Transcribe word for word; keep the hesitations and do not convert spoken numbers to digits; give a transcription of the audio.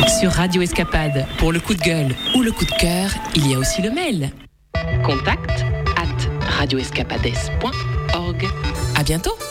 Sur Radio Escapade, pour le coup de gueule ou le coup de cœur, il y a aussi le mail. Contact at radioescapades point org. À bientôt.